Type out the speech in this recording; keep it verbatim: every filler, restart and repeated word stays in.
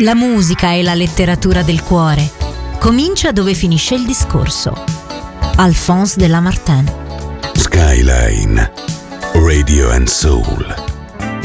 La musica è la letteratura del cuore. Comincia dove finisce il discorso. Alphonse de Lamartine. Skyline Radio and Soul.